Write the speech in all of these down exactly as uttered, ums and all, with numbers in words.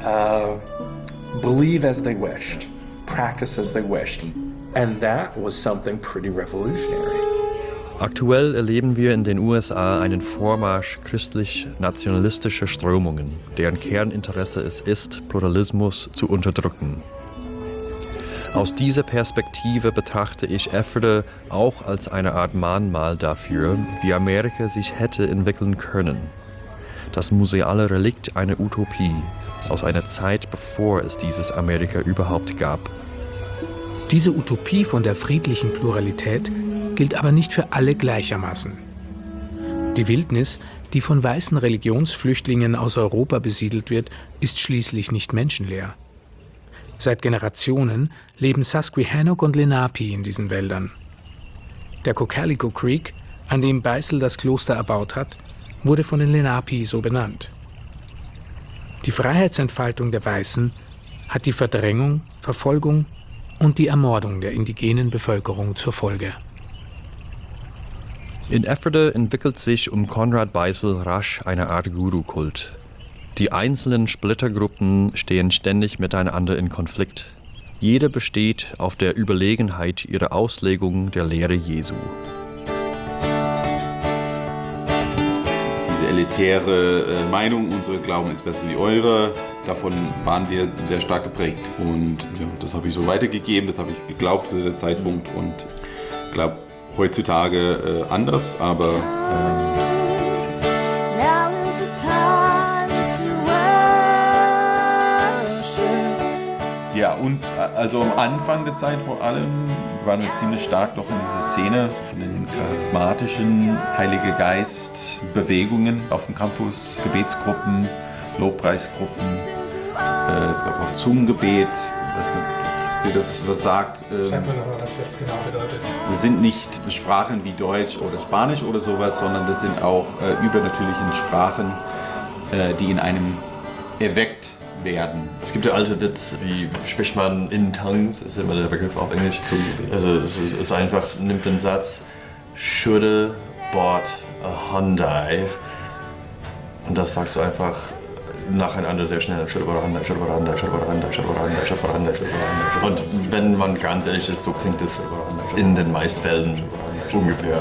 uh, believe as they wished, practice as they wished. And that was something pretty revolutionary. Aktuell erleben wir in den U S A einen Vormarsch christlich-nationalistischer Strömungen, deren Kerninteresse es ist, Pluralismus zu unterdrücken. Aus dieser Perspektive betrachte ich Ephrata auch als eine Art Mahnmal dafür, wie Amerika sich hätte entwickeln können. Das museale Relikt einer Utopie aus einer Zeit, bevor es dieses Amerika überhaupt gab. Diese Utopie von der friedlichen Pluralität gilt aber nicht für alle gleichermaßen. Die Wildnis, die von weißen Religionsflüchtlingen aus Europa besiedelt wird, ist schließlich nicht menschenleer. Seit Generationen leben Susquehannock und Lenape in diesen Wäldern. Der Cocalico Creek, an dem Beißel das Kloster erbaut hat, wurde von den Lenape so benannt. Die Freiheitsentfaltung der Weißen hat die Verdrängung, Verfolgung und die Ermordung der indigenen Bevölkerung zur Folge. In Ephrata entwickelt sich um Conrad Beißel rasch eine Art Guru-Kult. Die einzelnen Splittergruppen stehen ständig miteinander in Konflikt. Jede besteht auf der Überlegenheit ihrer Auslegung der Lehre Jesu. Diese elitäre äh, Meinung, unsere Glauben ist besser wie eure, davon waren wir sehr stark geprägt. Und ja, das habe ich so weitergegeben, das habe ich geglaubt zu dem Zeitpunkt und ich glaube heutzutage äh, anders, aber ähm, ja, und also am Anfang der Zeit vor allem waren wir ziemlich stark doch in diese Szene von den charismatischen Heilige Geist Bewegungen auf dem Campus, Gebetsgruppen, Lobpreisgruppen. Äh, es gab auch Zungengebet, was, was dir das was sagt. Ähm, Sag mal noch, was das genau bedeutet. Das sind nicht Sprachen wie Deutsch oder Spanisch oder sowas, sondern das sind auch äh, übernatürliche Sprachen, äh, die in einem erweckt werden. Es gibt ja alte Witz, wie spricht man in Tongues, ist immer der Begriff auf Englisch. Also es ist einfach, nimmt den Satz, shoulda bought a Hyundai und das sagst du einfach nacheinander sehr schnell. Shoulda bought a Hyundai, shoulda bought a Hyundai, shoulda bought a Hyundai, shoulda bought a Hyundai, shoulda bought a Hyundai, shoulda bought a Hyundai. Und wenn man ganz ehrlich ist, so klingt es in den meisten Fällen ungefähr.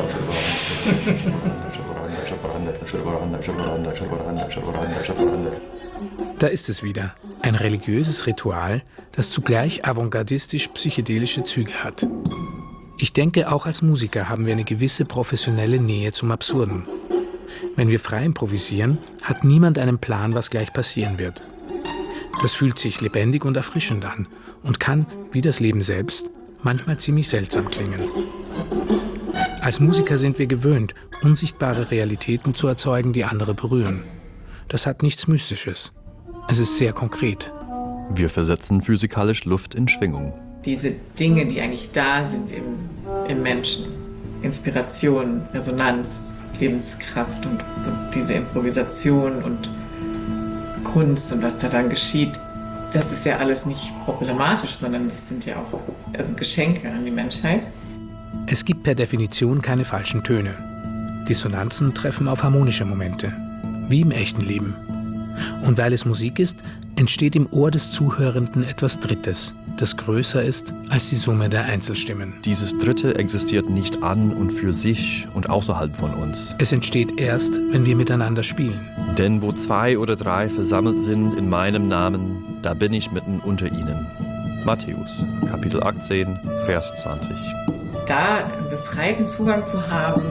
Da ist es wieder, ein religiöses Ritual, das zugleich avantgardistisch-psychedelische Züge hat. Ich denke, auch als Musiker haben wir eine gewisse professionelle Nähe zum Absurden. Wenn wir frei improvisieren, hat niemand einen Plan, was gleich passieren wird. Das fühlt sich lebendig und erfrischend an und kann, wie das Leben selbst, manchmal ziemlich seltsam klingen. Als Musiker sind wir gewöhnt, unsichtbare Realitäten zu erzeugen, die andere berühren. Das hat nichts Mystisches. Es ist sehr konkret. Wir versetzen physikalisch Luft in Schwingung. Diese Dinge, die eigentlich da sind im, im Menschen, Inspiration, Resonanz, Lebenskraft und, und diese Improvisation und Kunst und was da dann geschieht, das ist ja alles nicht problematisch, sondern das sind ja auch also Geschenke an die Menschheit. Es gibt per Definition keine falschen Töne. Dissonanzen treffen auf harmonische Momente, wie im echten Leben. Und weil es Musik ist, entsteht im Ohr des Zuhörenden etwas Drittes, das größer ist als die Summe der Einzelstimmen. Dieses Dritte existiert nicht an und für sich und außerhalb von uns. Es entsteht erst, wenn wir miteinander spielen. Denn wo zwei oder drei versammelt sind in meinem Namen, da bin ich mitten unter ihnen. Matthäus, Kapitel achtzehn, Vers zwanzig. Da einen befreiten Zugang zu haben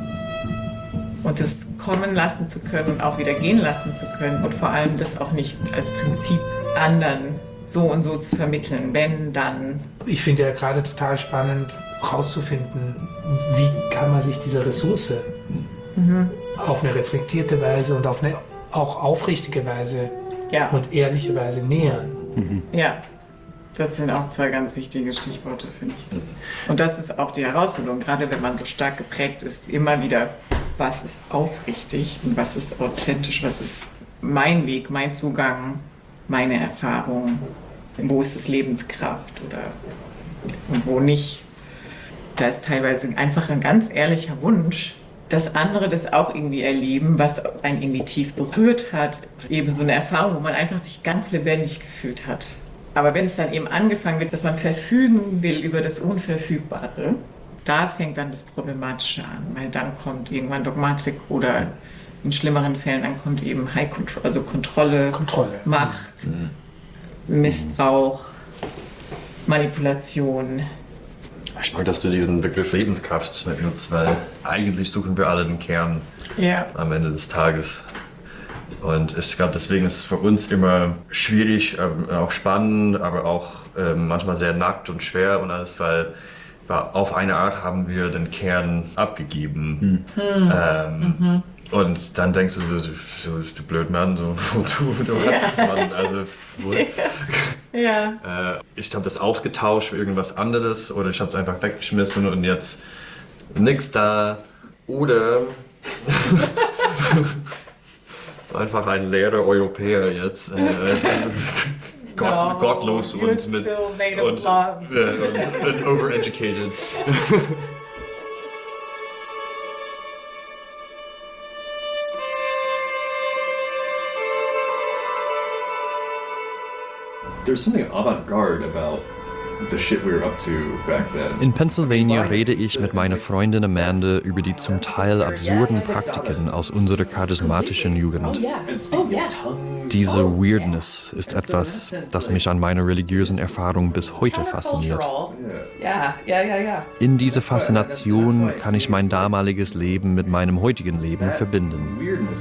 und das kommen lassen zu können und auch wieder gehen lassen zu können und vor allem das auch nicht als Prinzip anderen so und so zu vermitteln, wenn, dann. Ich finde ja gerade total spannend herauszufinden, wie kann man sich dieser Ressource mhm. auf eine reflektierte Weise und auf eine auch aufrichtige Weise ja. und ehrliche Weise nähern. Mhm. Ja. Das sind auch zwei ganz wichtige Stichworte, finde ich. Das. Und das ist auch die Herausforderung, gerade wenn man so stark geprägt ist, immer wieder, was ist aufrichtig und was ist authentisch, was ist mein Weg, mein Zugang, meine Erfahrung, wo ist es Lebenskraft oder und wo nicht. Da ist teilweise einfach ein ganz ehrlicher Wunsch, dass andere das auch irgendwie erleben, was einen irgendwie tief berührt hat. Eben so eine Erfahrung, wo man einfach sich ganz lebendig gefühlt hat. Aber wenn es dann eben angefangen wird, dass man verfügen will über das Unverfügbare, da fängt dann das Problematische an, weil dann kommt irgendwann Dogmatik oder in schlimmeren Fällen dann kommt eben High Control, also Kontrolle, Kontrolle. Macht, mhm. Missbrauch, Manipulation. Ich mag, dass du diesen Begriff Lebenskraft benutzt, weil eigentlich suchen wir alle den Kern ja. am Ende des Tages. Und ich glaube, deswegen ist es für uns immer schwierig, ähm, auch spannend, aber auch ähm, manchmal sehr nackt und schwer und alles, weil auf eine Art haben wir den Kern abgegeben. Hm. Ähm, mhm. Und dann denkst du so, so, so du blöd Mann, so, du, du hast ja. es, Mann, also wohl. Ja. Äh, ich habe das ausgetauscht für irgendwas anderes oder ich habe es einfach weggeschmissen und jetzt nix da. Oder einfach ein leerer Europäer jetzt. Äh, Gott, no, gottlos und, mit, und, und, und, und overeducated. There's something avant-garde about the shit we were up to back then. In Pennsylvania rede ich mit meiner Freundin Amanda über die zum Teil absurden Praktiken aus unserer charismatischen Jugend. Diese Weirdness ist etwas, das mich an meiner religiösen Erfahrung bis heute fasziniert. In dieser Faszination kann ich mein damaliges Leben mit meinem heutigen Leben verbinden.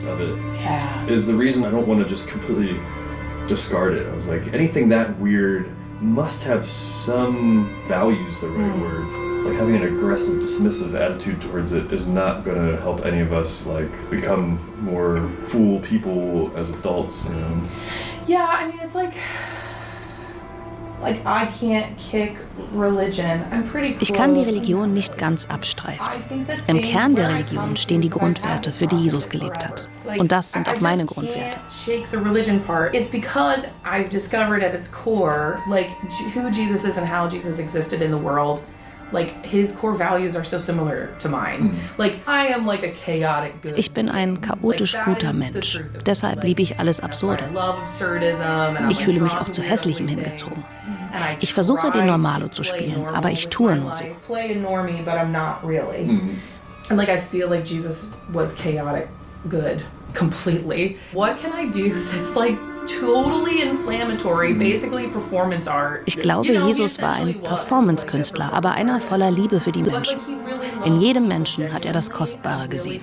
Discard it. I was like, anything that weird must have some values, the right mm. word. Like having an aggressive, dismissive attitude towards it is not going to help any of us like become more full people as adults, you know? Yeah, I mean, it's like, like I can't kick religion. I'm pretty close. Ich kann die Religion nicht ganz abstreifen. Im Kern der Religion stehen die Grundwerte, für die Jesus gelebt hat. Und das sind auch meine Grundwerte. Shake the religion part. It's because I've discovered at its core, like who Jesus is and how Jesus existed in the world. Like his core values are so similar to mine. Like I am like a chaotic good. Ich bin ein chaotisch guter Mensch. Deshalb liebe ich alles Absurde. Ich fühle mich auch zu Hässlichem hingezogen. Ich versuche, den Normalo zu spielen, aber ich tue nur so. And like I feel like Jesus was chaotic good completely. What can I do that's like totally inflammatory, basically performance art? Ich glaube, Jesus war ein Performance-Künstler, aber einer voller Liebe für die Menschen. In jedem Menschen hat er das Kostbare gesehen.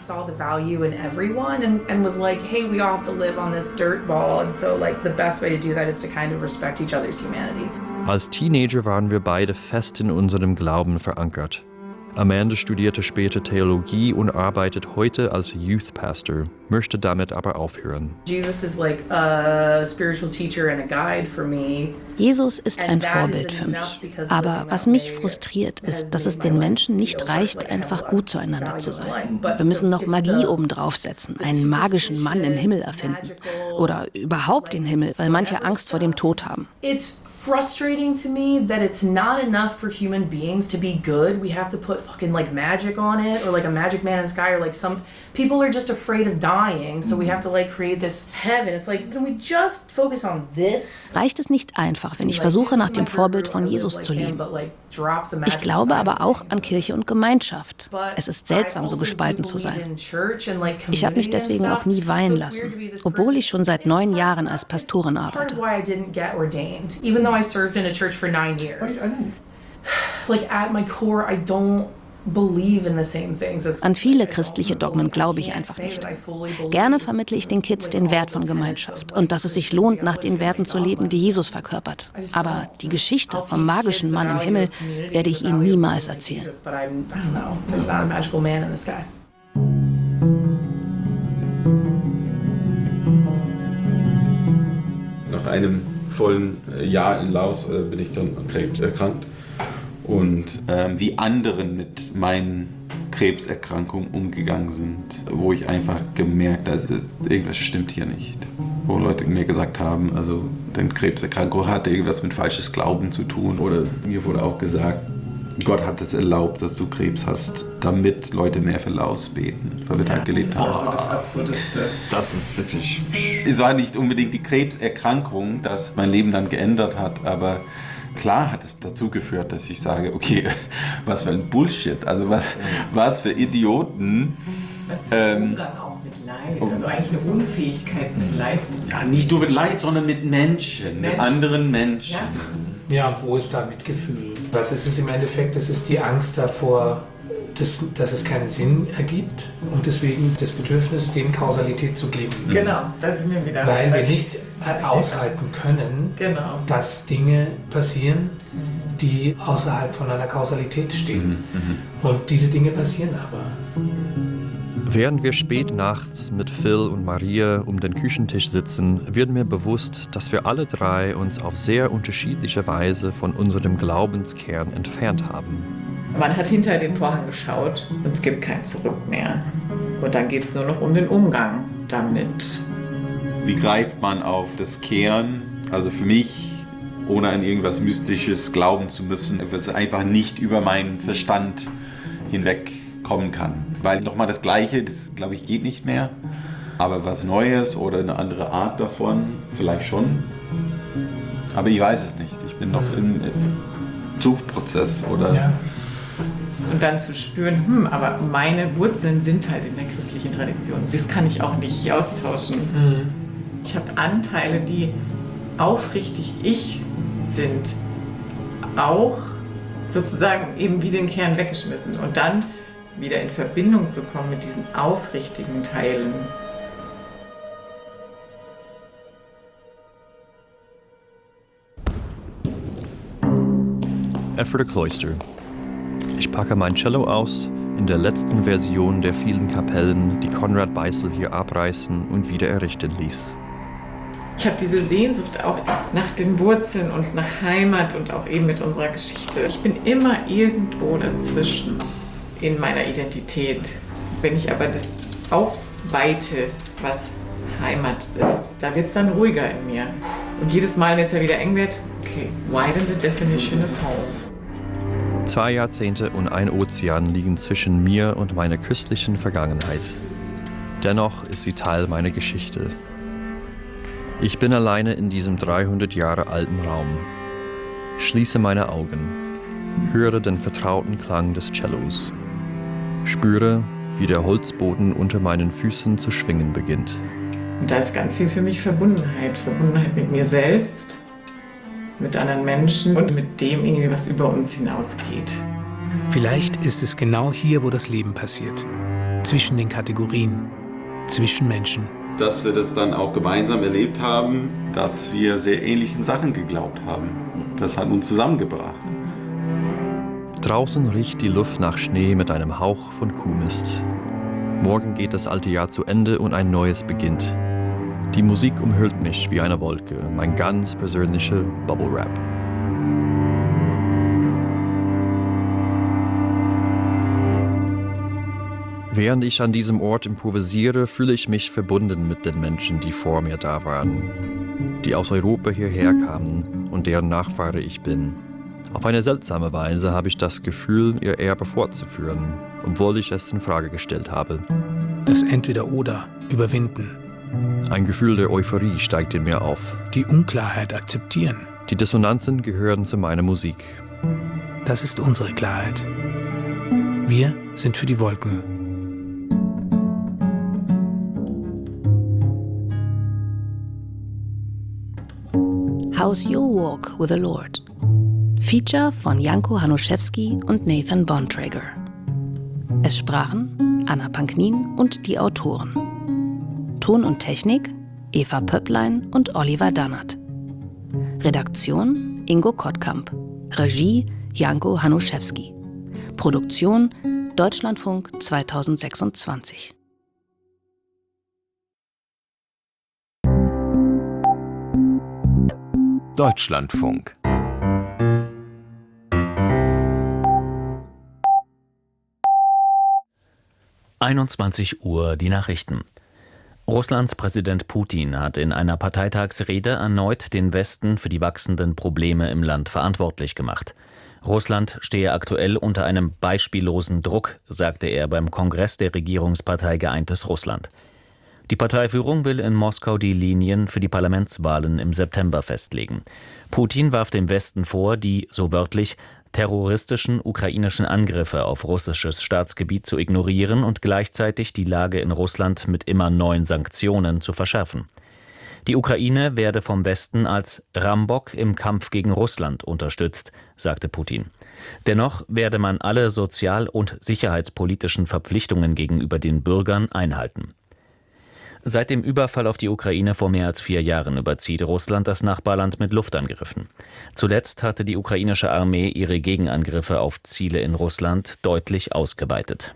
Als Teenager waren wir beide fest in unserem Glauben verankert. Amanda studierte später Theologie und arbeitet heute als Youth Pastor, möchte damit aber aufhören. Jesus is like a spiritual teacher and a guide for me. Jesus ist ein Vorbild für mich. Aber was mich frustriert, ist, dass es den Menschen nicht reicht, einfach gut zueinander zu sein. Wir müssen noch Magie obendrauf setzen, einen magischen Mann im Himmel erfinden. Oder überhaupt den Himmel, weil manche Angst vor dem Tod haben. It's frustrating to me that it's not enough for human beings to be good. We have to put fucking like magic on it, or like a magic man in the sky, or like some people are just afraid of dying, so we have to like create this heaven. It's like, can we just focus on this? Reicht es nicht einfach, wenn ich versuche, nach dem Vorbild von Jesus zu leben? Ich glaube aber auch an Kirche und Gemeinschaft. Es ist seltsam, so gespalten zu sein. Ich habe mich deswegen auch nie weihen lassen, obwohl ich schon seit neun Jahren als Pastorin arbeite. I served in a church for nine years. Like at my core, I don't believe in the same things as. An viele christliche Dogmen glaube ich einfach nicht. Gerne vermittle ich den Kids den Wert von Gemeinschaft und dass es sich lohnt, nach den Werten zu leben, die Jesus verkörpert. Aber die Geschichte vom magischen Mann im Himmel werde ich ihnen niemals erzählen. Nach einem vollen Jahr in Laos äh, bin ich dann an Krebs erkrankt. Und ähm, wie anderen mit meinen Krebserkrankungen umgegangen sind, wo ich einfach gemerkt habe, also, irgendwas stimmt hier nicht. Wo Leute mir gesagt haben, also deine Krebserkrankung hatte irgendwas mit falsches Glauben zu tun. Oder mir wurde auch gesagt, Gott hat es erlaubt, dass du Krebs hast, damit Leute mehr für Laus beten, weil wir ja, da gelebt haben. Das Absurdeste. Das ist wirklich... Es war nicht unbedingt die Krebserkrankung, das mein Leben dann geändert hat, aber klar hat es dazu geführt, dass ich sage, okay, was für ein Bullshit, also was, was für Idioten. Was für ähm, Umgang auch mit Leid, also eigentlich eine Unfähigkeit mit Leid. Ja, nicht nur mit Leid, sondern mit Menschen, Menschen. mit anderen Menschen. Ja. ja, und wo ist da Mitgefühl? Was ist es im Endeffekt? Es ist die Angst davor, dass, dass es keinen Sinn ergibt und deswegen das Bedürfnis, dem Kausalität zu geben. Genau, da sind wir wieder. Weil wir nicht aushalten können, genau. dass Dinge passieren, die außerhalb von einer Kausalität stehen. Mhm. Und diese Dinge passieren aber. Während wir spät nachts mit Phil und Maria um den Küchentisch sitzen, wird mir bewusst, dass wir alle drei uns auf sehr unterschiedliche Weise von unserem Glaubenskern entfernt haben. Man hat hinter den Vorhang geschaut und es gibt kein Zurück mehr. Und dann geht es nur noch um den Umgang damit. Wie greift man auf das Kern? Also für mich, ohne an irgendwas Mystisches glauben zu müssen, was einfach nicht über meinen Verstand hinwegkommen kann. Weil nochmal das Gleiche, das glaube ich geht nicht mehr. Aber was Neues oder eine andere Art davon, vielleicht schon. Aber ich weiß es nicht. Ich bin noch im Suchprozess oder... Ja. Und dann zu spüren, hm, aber meine Wurzeln sind halt in der christlichen Tradition. Das kann ich auch nicht austauschen. Mhm. Ich habe Anteile, die aufrichtig ich sind, auch sozusagen eben wie den Kern weggeschmissen. Und dann wieder in Verbindung zu kommen mit diesen aufrichtigen Teilen. Ephrata Cloister. Ich packe mein Cello aus, in der letzten Version der vielen Kapellen, die Konrad Beissel hier abreißen und wieder errichten ließ. Ich habe diese Sehnsucht auch nach den Wurzeln und nach Heimat und auch eben mit unserer Geschichte. Ich bin immer irgendwo dazwischen in meiner Identität. Wenn ich aber das aufweite, was Heimat ist, da wird es dann ruhiger in mir. Und jedes Mal, wenn es ja wieder eng wird, okay, widen the definition of home. Zwei Jahrzehnte und ein Ozean liegen zwischen mir und meiner christlichen Vergangenheit. Dennoch ist sie Teil meiner Geschichte. Ich bin alleine in diesem dreihundert Jahre alten Raum. Schließe meine Augen, höre den vertrauten Klang des Cellos. Spüre, wie der Holzboden unter meinen Füßen zu schwingen beginnt. Und da ist ganz viel für mich Verbundenheit. Verbundenheit mit mir selbst, mit anderen Menschen und mit dem, was über uns hinausgeht. Vielleicht ist es genau hier, wo das Leben passiert. Zwischen den Kategorien, zwischen Menschen. Dass wir das dann auch gemeinsam erlebt haben, dass wir sehr ähnlichen Sachen geglaubt haben. Das hat uns zusammengebracht. Draußen riecht die Luft nach Schnee mit einem Hauch von Kuhmist. Morgen geht das alte Jahr zu Ende und ein neues beginnt. Die Musik umhüllt mich wie eine Wolke, mein ganz persönlicher Bubble Wrap. Während ich an diesem Ort improvisiere, fühle ich mich verbunden mit den Menschen, die vor mir da waren, die aus Europa hierher kamen und deren Nachfahre ich bin. Auf eine seltsame Weise habe ich das Gefühl, ihr Erbe fortzuführen, obwohl ich es in Frage gestellt habe. Das Entweder-Oder überwinden. Ein Gefühl der Euphorie steigt in mir auf. Die Unklarheit akzeptieren. Die Dissonanzen gehören zu meiner Musik. Das ist unsere Klarheit. Wir sind für die Wolken. How's Your Walk with the Lord? Feature von Janko Hanuszewski und Nathan Bontrager. Es sprachen Anna Panknin und die Autoren. Ton und Technik Eva Pöpplein und Oliver Dannert. Redaktion Ingo Kottkamp. Regie Janko Hanuszewski. Produktion Deutschlandfunk zweitausendsechsundzwanzig. Deutschlandfunk. einundzwanzig Uhr die Nachrichten. Russlands Präsident Putin hat in einer Parteitagsrede erneut den Westen für die wachsenden Probleme im Land verantwortlich gemacht. Russland stehe aktuell unter einem beispiellosen Druck, sagte er beim Kongress der Regierungspartei Geeintes Russland. Die Parteiführung will in Moskau die Linien für die Parlamentswahlen im September festlegen. Putin warf dem Westen vor, die, so wörtlich, terroristischen ukrainischen Angriffe auf russisches Staatsgebiet zu ignorieren und gleichzeitig die Lage in Russland mit immer neuen Sanktionen zu verschärfen. Die Ukraine werde vom Westen als Rambock im Kampf gegen Russland unterstützt, sagte Putin. Dennoch werde man alle sozial- und sicherheitspolitischen Verpflichtungen gegenüber den Bürgern einhalten. Seit dem Überfall auf die Ukraine vor mehr als vier Jahren überzieht Russland das Nachbarland mit Luftangriffen. Zuletzt hatte die ukrainische Armee ihre Gegenangriffe auf Ziele in Russland deutlich ausgeweitet.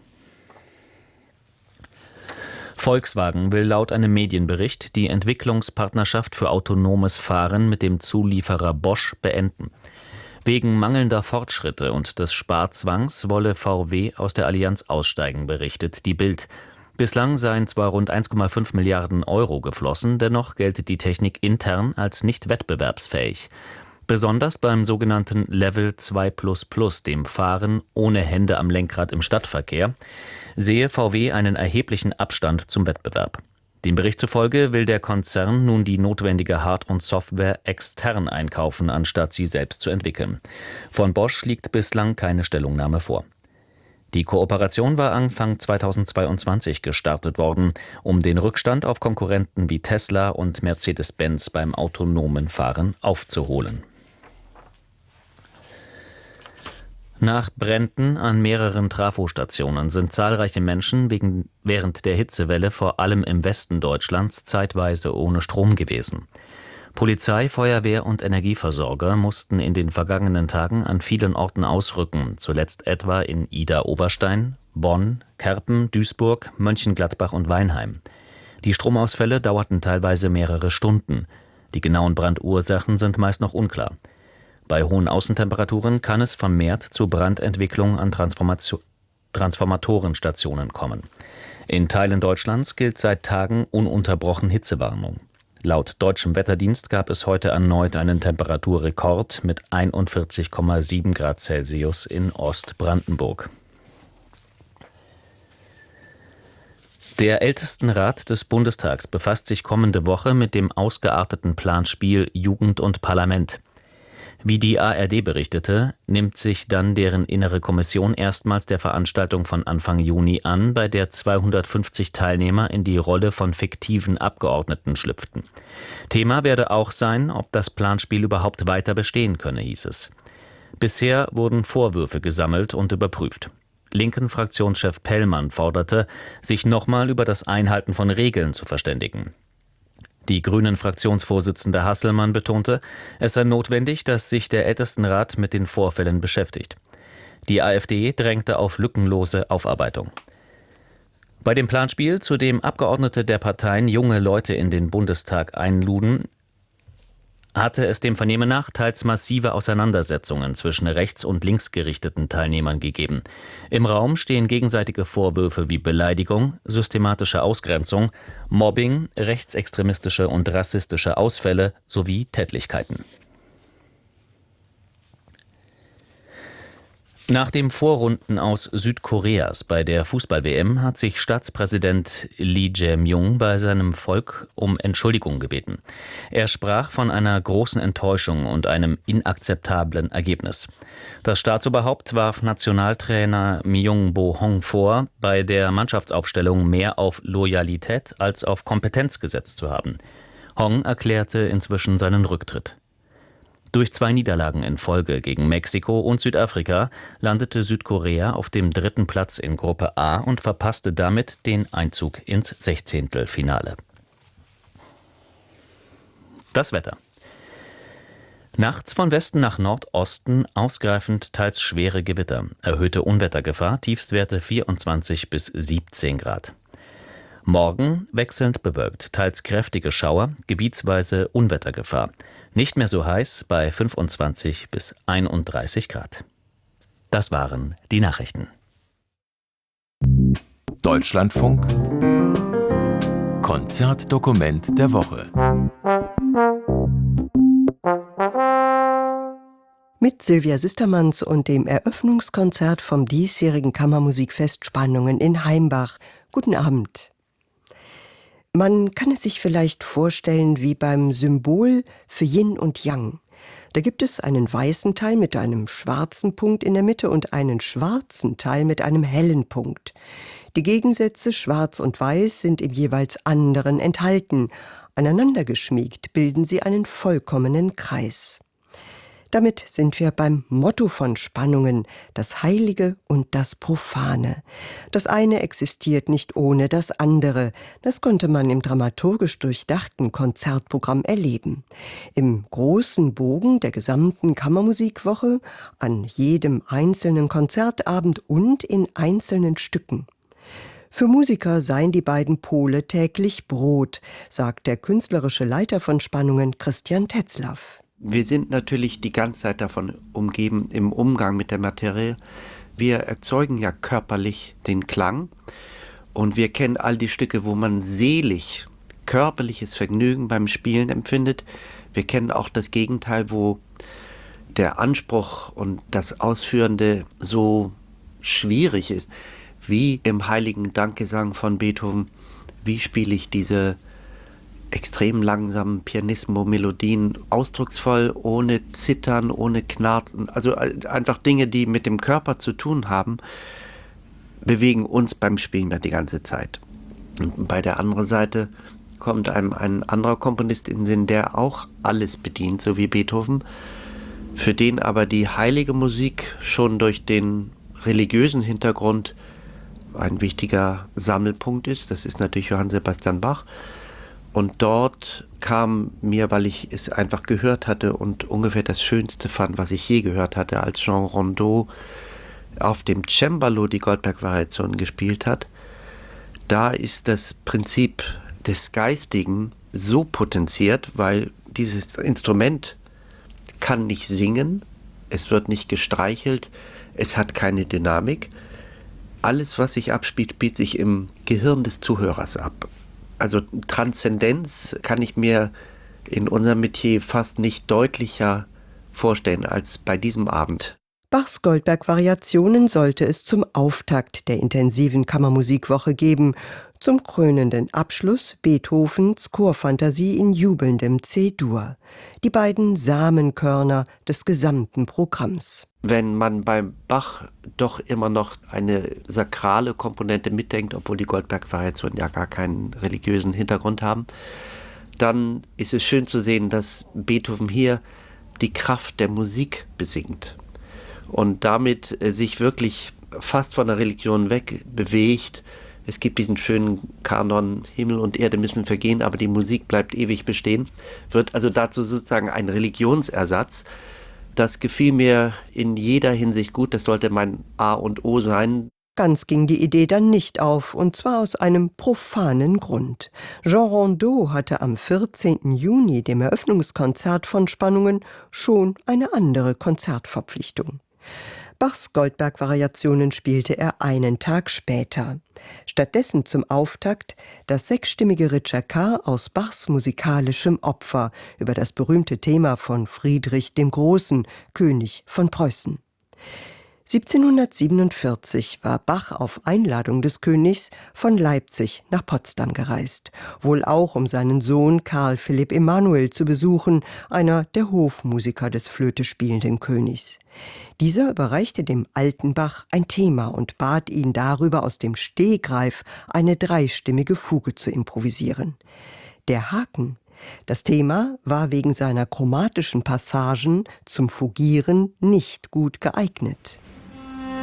Volkswagen will laut einem Medienbericht die Entwicklungspartnerschaft für autonomes Fahren mit dem Zulieferer Bosch beenden. Wegen mangelnder Fortschritte und des Sparzwangs wolle V W aus der Allianz aussteigen, berichtet die Bild. Bislang seien zwar rund eins Komma fünf Milliarden Euro geflossen, dennoch gelte die Technik intern als nicht wettbewerbsfähig. Besonders beim sogenannten Level zwei plus plus, dem Fahren ohne Hände am Lenkrad im Stadtverkehr, sehe V W einen erheblichen Abstand zum Wettbewerb. Dem Bericht zufolge will der Konzern nun die notwendige Hard- und Software extern einkaufen, anstatt sie selbst zu entwickeln. Von Bosch liegt bislang keine Stellungnahme vor. Die Kooperation war Anfang zweitausendzweiundzwanzig gestartet worden, um den Rückstand auf Konkurrenten wie Tesla und Mercedes-Benz beim autonomen Fahren aufzuholen. Nach Bränden an mehreren Trafostationen sind zahlreiche Menschen wegen, während der Hitzewelle vor allem im Westen Deutschlands zeitweise ohne Strom gewesen. Polizei, Feuerwehr und Energieversorger mussten in den vergangenen Tagen an vielen Orten ausrücken, zuletzt etwa in Idar-Oberstein, Bonn, Kerpen, Duisburg, Mönchengladbach und Weinheim. Die Stromausfälle dauerten teilweise mehrere Stunden. Die genauen Brandursachen sind meist noch unklar. Bei hohen Außentemperaturen kann es vermehrt zu Brandentwicklung an Transformation- Transformatorenstationen kommen. In Teilen Deutschlands gilt seit Tagen ununterbrochen Hitzewarnung. Laut deutschem Wetterdienst gab es heute erneut einen Temperaturrekord mit einundvierzig Komma sieben Grad Celsius in Ostbrandenburg. Der Ältestenrat des Bundestags befasst sich kommende Woche mit dem ausgearteten Planspiel Jugend und Parlament. Wie die A R D berichtete, nimmt sich dann deren innere Kommission erstmals der Veranstaltung von Anfang Juni an, bei der zweihundertfünfzig Teilnehmer in die Rolle von fiktiven Abgeordneten schlüpften. Thema werde auch sein, ob das Planspiel überhaupt weiter bestehen könne, hieß es. Bisher wurden Vorwürfe gesammelt und überprüft. Linken Fraktionschef Pellmann forderte, sich nochmal über das Einhalten von Regeln zu verständigen. Die Grünen-Fraktionsvorsitzende Hasselmann betonte, es sei notwendig, dass sich der Ältestenrat mit den Vorfällen beschäftigt. Die AfD drängte auf lückenlose Aufarbeitung. Bei dem Planspiel, zu dem Abgeordnete der Parteien junge Leute in den Bundestag einluden, hatte es dem Vernehmen nach teils massive Auseinandersetzungen zwischen rechts- und linksgerichteten Teilnehmern gegeben. Im Raum stehen gegenseitige Vorwürfe wie Beleidigung, systematische Ausgrenzung, Mobbing, rechtsextremistische und rassistische Ausfälle sowie Tätlichkeiten. Nach dem Vorrunden aus Südkoreas bei der Fußball-W M hat sich Staatspräsident Lee Jae-myung bei seinem Volk um Entschuldigung gebeten. Er sprach von einer großen Enttäuschung und einem inakzeptablen Ergebnis. Das Staatsoberhaupt warf Nationaltrainer Myung-bo-hong vor, bei der Mannschaftsaufstellung mehr auf Loyalität als auf Kompetenz gesetzt zu haben. Hong erklärte inzwischen seinen Rücktritt. Durch zwei Niederlagen in Folge gegen Mexiko und Südafrika landete Südkorea auf dem dritten Platz in Gruppe A und verpasste damit den Einzug ins Sechzehntelfinale. Das Wetter. Nachts von Westen nach Nordosten ausgreifend teils schwere Gewitter, erhöhte Unwettergefahr, Tiefstwerte vierundzwanzig bis siebzehn Grad. Morgen wechselnd bewölkt, teils kräftige Schauer, gebietsweise Unwettergefahr. Nicht mehr so heiß bei fünfundzwanzig bis einunddreißig Grad. Das waren die Nachrichten. Deutschlandfunk Konzertdokument der Woche. Mit Sylvia Sistermanns und dem Eröffnungskonzert vom diesjährigen Kammermusikfest Spannungen in Heimbach. Guten Abend. Man kann es sich vielleicht vorstellen wie beim Symbol für Yin und Yang. Da gibt es einen weißen Teil mit einem schwarzen Punkt in der Mitte und einen schwarzen Teil mit einem hellen Punkt. Die Gegensätze Schwarz und Weiß sind im jeweils anderen enthalten. Aneinander geschmiegt bilden sie einen vollkommenen Kreis. Damit sind wir beim Motto von Spannungen, das Heilige und das Profane. Das eine existiert nicht ohne das andere. Das konnte man im dramaturgisch durchdachten Konzertprogramm erleben. Im großen Bogen der gesamten Kammermusikwoche, an jedem einzelnen Konzertabend und in einzelnen Stücken. Für Musiker seien die beiden Pole täglich Brot, sagt der künstlerische Leiter von Spannungen Christian Tetzlaff. Wir sind natürlich die ganze Zeit davon umgeben im Umgang mit der Materie. Wir erzeugen ja körperlich den Klang und wir kennen all die Stücke, wo man selig, körperliches Vergnügen beim Spielen empfindet. Wir kennen auch das Gegenteil, wo der Anspruch und das Ausführende so schwierig ist. Wie im heiligen Dankgesang von Beethoven, wie spiele ich diese extrem langsamen Pianismo-Melodien ausdrucksvoll, ohne Zittern, ohne Knarzen, also einfach Dinge, die mit dem Körper zu tun haben, bewegen uns beim Spielen ja die ganze Zeit. Und bei der anderen Seite kommt einem ein anderer Komponist in den Sinn, der auch alles bedient, so wie Beethoven, für den aber die heilige Musik schon durch den religiösen Hintergrund ein wichtiger Sammelpunkt ist. Das ist natürlich Johann Sebastian Bach. Und dort kam mir, weil ich es einfach gehört hatte und ungefähr das Schönste fand, was ich je gehört hatte, als Jean Rondeau auf dem Cembalo die Goldberg-Variation gespielt hat, da ist das Prinzip des Geistigen so potenziert, weil dieses Instrument kann nicht singen, es wird nicht gestreichelt, es hat keine Dynamik. Alles, was sich abspielt, spielt sich im Gehirn des Zuhörers ab. Also Transzendenz kann ich mir in unserem Metier fast nicht deutlicher vorstellen als bei diesem Abend. Bachs Goldberg-Variationen sollte es zum Auftakt der intensiven Kammermusikwoche geben, zum krönenden Abschluss Beethovens Chorfantasie in jubelndem C-Dur. Die beiden Samenkörner des gesamten Programms. Wenn man beim Bach doch immer noch eine sakrale Komponente mitdenkt, obwohl die Goldberg-Variationen ja gar keinen religiösen Hintergrund haben, dann ist es schön zu sehen, dass Beethoven hier die Kraft der Musik besingt und damit sich wirklich fast von der Religion weg bewegt. Es gibt diesen schönen Kanon, Himmel und Erde müssen vergehen, aber die Musik bleibt ewig bestehen. Wird also dazu sozusagen ein Religionsersatz. Das gefiel mir in jeder Hinsicht gut, das sollte mein A und O sein. Ganz ging die Idee dann nicht auf, und zwar aus einem profanen Grund. Jean Rondeau hatte am vierzehnten Juni, dem Eröffnungskonzert von Spannungen, schon eine andere Konzertverpflichtung. Bachs Goldberg-Variationen spielte er einen Tag später. Stattdessen zum Auftakt das sechsstimmige Ricercar aus Bachs musikalischem Opfer über das berühmte Thema von Friedrich dem Großen, König von Preußen. siebzehnhundertsiebenundvierzig war Bach auf Einladung des Königs von Leipzig nach Potsdam gereist, wohl auch um seinen Sohn Karl Philipp Emanuel zu besuchen, einer der Hofmusiker des Flöte spielenden Königs. Dieser überreichte dem alten Bach ein Thema und bat ihn darüber aus dem Stegreif eine dreistimmige Fuge zu improvisieren. Der Haken: Das Thema war wegen seiner chromatischen Passagen zum Fugieren nicht gut geeignet.